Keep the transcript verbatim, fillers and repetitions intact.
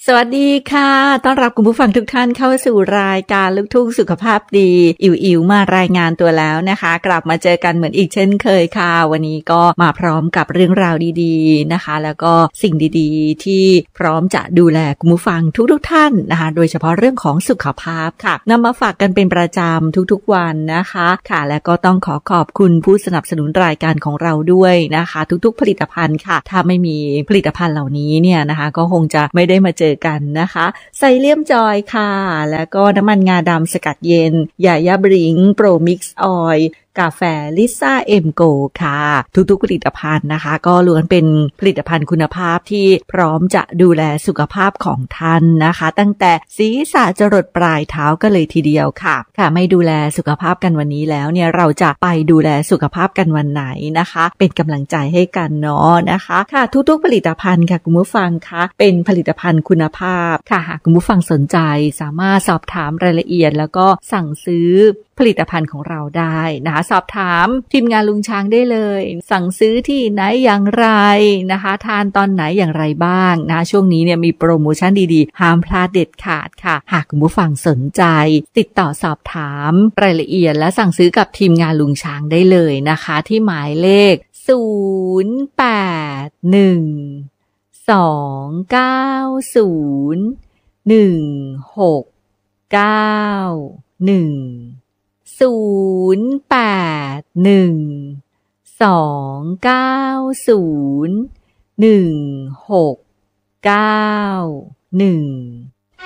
สวัสดีค่ะต้อนรับคุณผู้ฟังทุกท่านเข้าสู่รายการลูกทุ่งสุขภาพดีอิ๋วอิ๋วมารายงานตัวแล้วนะคะกลับมาเจอกันเหมือนอีกเช่นเคยค่ะวันนี้ก็มาพร้อมกับเรื่องราวดีๆนะคะแล้วก็สิ่งดีๆที่พร้อมจะดูแลคุณผู้ฟังทุกๆท่านนะคะโดยเฉพาะเรื่องของสุขภาพค่ะนำมาฝากกันเป็นประจำทุกๆวันนะคะค่ะและก็ต้องขอขอบคุณผู้สนับสนุนรายการของเราด้วยนะคะทุกๆผลิตภัณฑ์ค่ะถ้าไม่มีผลิตภัณฑ์เหล่านี้เนี่ยนะคะก็คงจะไม่ได้มาเจอกันนะคะไซเลียมจอยค่ะแล้วก็น้ำมันงาดำสกัดเย็นยาย่าบริงโปรมิกซ์ออยล์กาแฟลิซ่าเอ็มโกค่ะทุกๆผลิตภัณฑ์นะคะก็ล้วนเป็นผลิตภัณฑ์คุณภาพที่พร้อมจะดูแลสุขภาพของท่านนะคะตั้งแต่ศีรษะจรดปลายเท้าก็เลยทีเดียวค่ะค่ะไม่ดูแลสุขภาพกันวันนี้แล้วเนี่ยเราจะไปดูแลสุขภาพกันวันไหนนะคะเป็นกำลังใจให้กันเนาะนะคะค่ะทุกๆผลิตภัณฑ์ค่ะคุณผู้ฟังคะเป็นผลิตภัณฑ์คุณภาพค่ะหากคุณผู้ฟังสนใจสามารถสอบถามรายละเอียดแล้วก็สั่งซื้อผลิตภัณฑ์ของเราได้นะคะสอบถามทีมงานลุงช้างได้เลยสั่งซื้อที่ไหนอย่างไรนะคะทานตอนไหนอย่างไรบ้างนะช่วงนี้เนี่ยมีโปรโมชั่นดีๆห้ามพลาดเด็ดขาดค่ะหากคุณผู้ฟังสนใจติดต่อสอบถามรายละเอียดและสั่งซื้อกับทีมงานลุงช้างได้เลยนะคะที่หมายเลขศูนย์ แปด หนึ่ง สอง เก้า ศูนย์ หนึ่ง หก เก้า หนึ่งศูนย์ แปด หนึ่ง สอง เก้า ศูนย์ หนึ่ง หก เก้า หนึ่ง